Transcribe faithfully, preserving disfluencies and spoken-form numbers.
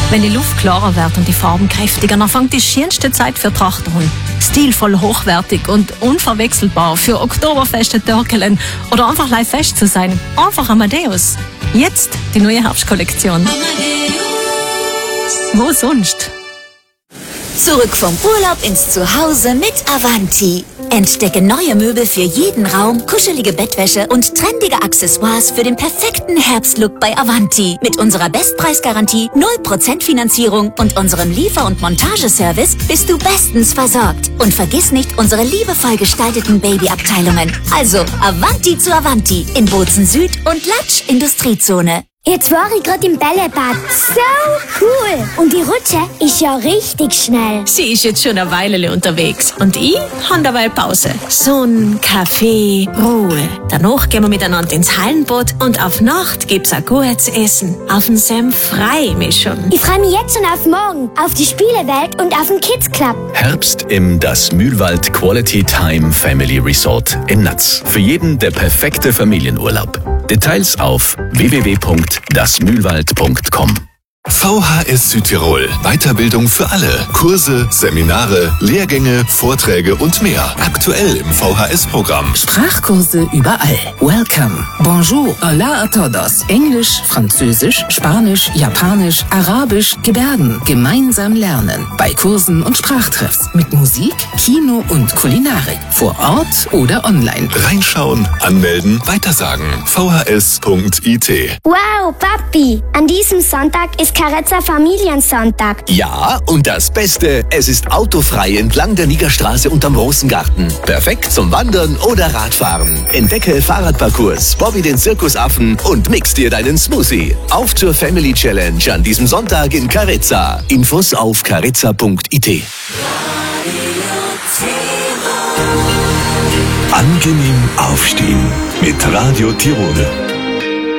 Wenn die Luft klarer wird und die Farben kräftiger, dann fängt die schönste Zeit für Trachter an. Stilvoll, hochwertig und unverwechselbar für Oktoberfeste, Törkelen oder einfach live fest zu sein. Einfach Amadeus. Jetzt die neue Herbstkollektion. Wo sonst? Zurück vom Urlaub ins Zuhause mit Avanti. Entdecke neue Möbel für jeden Raum, kuschelige Bettwäsche und trendige Accessoires für den perfekten Herbstlook bei Avanti. Mit unserer Bestpreisgarantie, null Prozent Finanzierung und unserem Liefer- und Montageservice bist du bestens versorgt. Und vergiss nicht unsere liebevoll gestalteten Babyabteilungen. Also Avanti zu Avanti in Bozen Süd und Latsch Industriezone. Jetzt war ich gerade im Bällebad. So cool. Und die Rutsche ist ja richtig schnell. Sie ist jetzt schon eine Weile unterwegs. Und ich habe dabei Pause. Sonne, Kaffee, Ruhe. Danach gehen wir miteinander ins Hallenbad und auf Nacht gibt's ein gutes Essen. Auf den Senf freue ich mich schon. Ich freue mich jetzt schon auf morgen, auf die Spielewelt und auf den Kids Club. Herbst im Das Mühlwald Quality Time Family Resort in Natz. Für jeden der perfekte Familienurlaub. Details auf w w w punkt das mühlwald punkt com. V H S Südtirol. Weiterbildung für alle. Kurse, Seminare, Lehrgänge, Vorträge und mehr. Aktuell im V H S-Programm. Sprachkurse überall. Welcome. Bonjour. Hola a todos. Englisch, Französisch, Spanisch, Japanisch, Arabisch, Gebärden. Gemeinsam lernen. Bei Kursen und Sprachtreffs. Mit Musik, Kino und Kulinarik. Vor Ort oder online. Reinschauen, anmelden, weitersagen. v h s punkt i t. Wow, Papi. An diesem Sonntag ist Carezza Familiensonntag. Ja, und das Beste, es ist autofrei entlang der Nigerstraße und am Rosengarten. Perfekt zum Wandern oder Radfahren. Entdecke Fahrradparcours, Bobby den Zirkusaffen und mix dir deinen Smoothie. Auf zur Family Challenge an diesem Sonntag in Carezza. Infos auf carezza punkt i t. Angenehm aufstehen mit Radio Tirol.